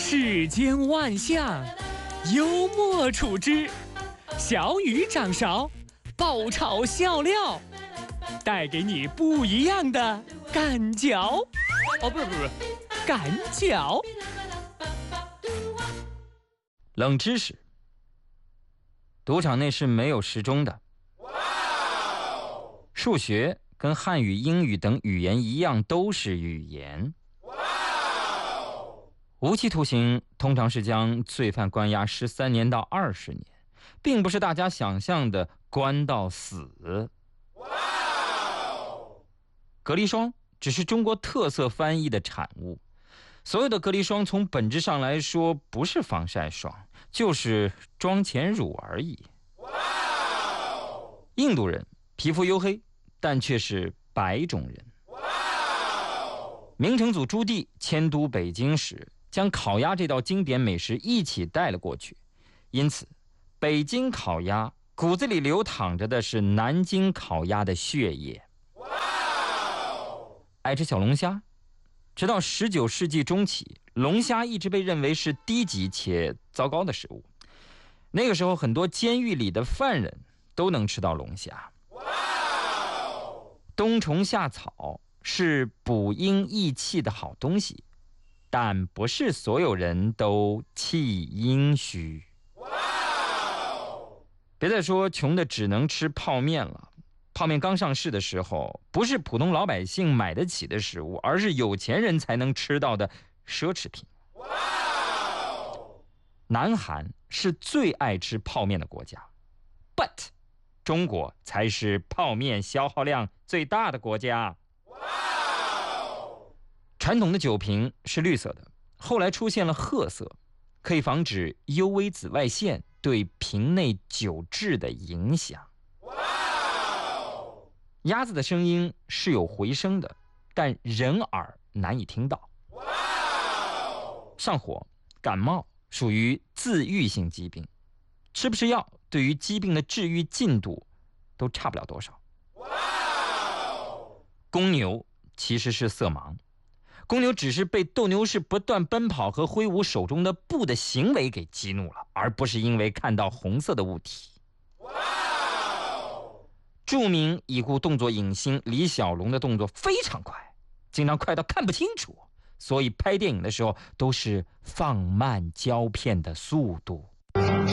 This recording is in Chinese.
世间万象，幽默处之。小雨掌勺，爆炒笑料，带给你不一样的感觉。哦，不是，感觉。 冷知识：赌场内是没有时钟的。数学跟汉语、英语等语言一样，都是语言。无期徒刑通常是将罪犯关押13年到20年，并不是大家想象的关到死。隔离霜只是中国特色翻译的产物，所有的隔离霜从本质上来说不是防晒霜，就是妆前乳而已。印度人皮肤黝黑，但却是白种人。明成祖朱棣迁都北京时，将烤鸭这道经典美食一起带了过去，因此北京烤鸭骨子里流淌着的是南京烤鸭的血液。爱吃小龙虾，直到19世纪中期，龙虾一直被认为是低级且糟糕的食物。那个时候，很多监狱里的犯人都能吃到龙虾。冬虫夏草是补阴益气的好东西，但不是所有人都气阴虚。别再说穷的只能吃泡面了。泡面刚上市的时候，不是普通老百姓买得起的食物，而是有钱人才能吃到的奢侈品。南韩是最爱吃泡面的国家 ，but 中国才是泡面消耗量最大的国家。传统的酒瓶是绿色的，后来出现了褐色，可以防止 UV 紫外线对瓶内酒质的影响。鸭子的声音是有回声的，但人耳难以听到。上火、感冒属于自愈性疾病，吃不吃药对于疾病的治愈进度都差不了多少。公牛其实是色盲，公牛只是被斗牛士不断奔跑和挥舞手中的布的行为给激怒了，而不是因为看到红色的物体。著名已故动作影星李小龙的动作非常快，经常快到看不清楚，所以拍电影的时候都是放慢胶片的速度。